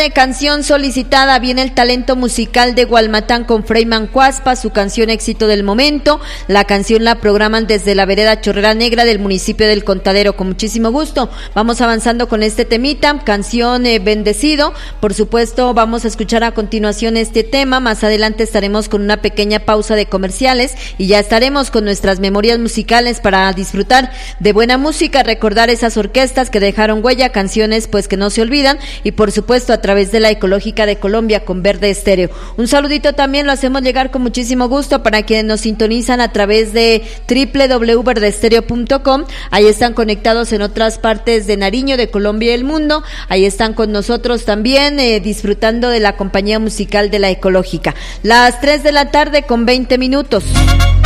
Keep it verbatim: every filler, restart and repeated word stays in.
Canción solicitada, viene el talento musical de Gualmatán con Freyman Cuaspa, su canción éxito del momento. La canción la programan desde la vereda Chorrera Negra del municipio del Contadero. Con muchísimo gusto vamos avanzando con este temita, canción eh, Bendecido. Por supuesto vamos a escuchar a continuación este tema, más adelante estaremos con una pequeña pausa de comerciales y ya estaremos con nuestras memorias musicales para disfrutar de buena música, recordar esas orquestas que dejaron huella, canciones pues que no se olvidan y por supuesto a través través de la Ecológica de Colombia con Verde Estéreo. Un saludito también lo hacemos llegar con muchísimo gusto para quienes nos sintonizan a través de doble u doble u doble u punto verde estéreo punto com. Ahí están conectados en otras partes de Nariño, de Colombia y el mundo. Ahí están con nosotros también eh, disfrutando de la compañía musical de la Ecológica. Las tres de la tarde con veinte minutos.